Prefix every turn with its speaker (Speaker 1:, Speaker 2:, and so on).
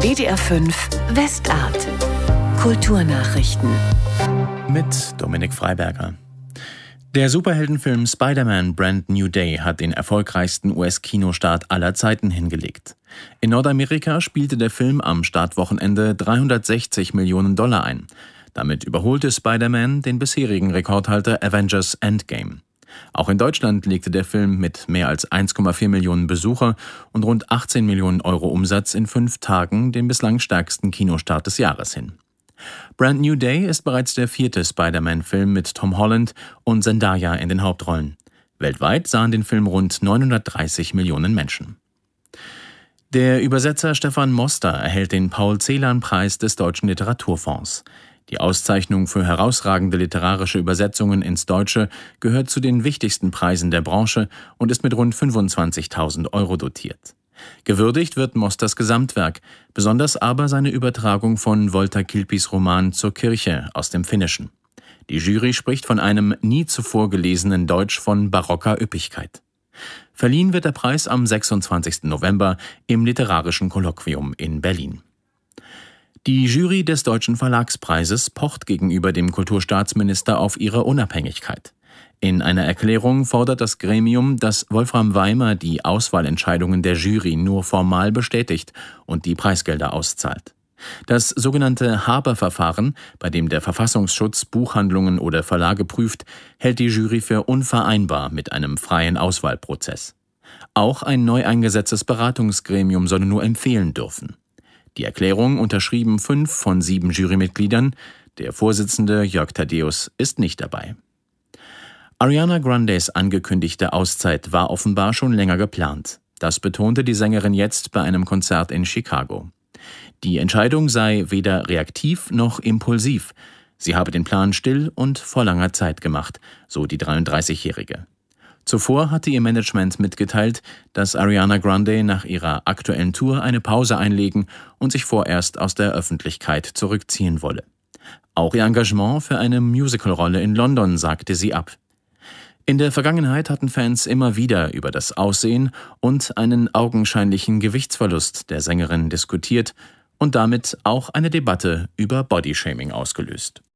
Speaker 1: WDR 5 Westart. Kulturnachrichten.
Speaker 2: Mit Dominik Freiberger. Der Superheldenfilm Spider-Man Brand New Day hat den erfolgreichsten US-Kinostart aller Zeiten hingelegt. In Nordamerika spielte der Film am Startwochenende $360 Millionen ein. Damit überholte Spider-Man den bisherigen Rekordhalter Avengers Endgame. Auch in Deutschland legte der Film mit mehr als 1,4 Millionen Besucher und rund 18 Millionen Euro Umsatz in 5 Tagen den bislang stärksten Kinostart des Jahres hin. Brand New Day ist bereits der 4. Spider-Man-Film mit Tom Holland und Zendaya in den Hauptrollen. Weltweit sahen den Film rund 930 Millionen Menschen. Der Übersetzer Stefan Moster erhält den Paul-Celan-Preis des Deutschen Literaturfonds. Die Auszeichnung für herausragende literarische Übersetzungen ins Deutsche gehört zu den wichtigsten Preisen der Branche und ist mit rund 25.000 Euro dotiert. Gewürdigt wird Mosters Gesamtwerk, besonders aber seine Übertragung von Walter Kilpis Roman Zur Kirche aus dem Finnischen. Die Jury spricht von einem nie zuvor gelesenen Deutsch von barocker Üppigkeit. Verliehen wird der Preis am 26. November im Literarischen Kolloquium in Berlin. Die Jury des Deutschen Verlagspreises pocht gegenüber dem Kulturstaatsminister auf ihre Unabhängigkeit. In einer Erklärung fordert das Gremium, dass Wolfram Weimer die Auswahlentscheidungen der Jury nur formal bestätigt und die Preisgelder auszahlt. Das sogenannte Haber-Verfahren, bei dem der Verfassungsschutz Buchhandlungen oder Verlage prüft, hält die Jury für unvereinbar mit einem freien Auswahlprozess. Auch ein neu eingesetztes Beratungsgremium solle nur empfehlen dürfen. Die Erklärung unterschrieben 5 von 7 Jurymitgliedern. Der Vorsitzende Jörg Thaddeus ist nicht dabei. Ariana Grandes angekündigte Auszeit war offenbar schon länger geplant. Das betonte die Sängerin jetzt bei einem Konzert in Chicago. Die Entscheidung sei weder reaktiv noch impulsiv. Sie habe den Plan still und vor langer Zeit gemacht, so die 33-Jährige. Zuvor hatte ihr Management mitgeteilt, dass Ariana Grande nach ihrer aktuellen Tour eine Pause einlegen und sich vorerst aus der Öffentlichkeit zurückziehen wolle. Auch ihr Engagement für eine Musicalrolle in London sagte sie ab. In der Vergangenheit hatten Fans immer wieder über das Aussehen und einen augenscheinlichen Gewichtsverlust der Sängerin diskutiert und damit auch eine Debatte über Bodyshaming ausgelöst.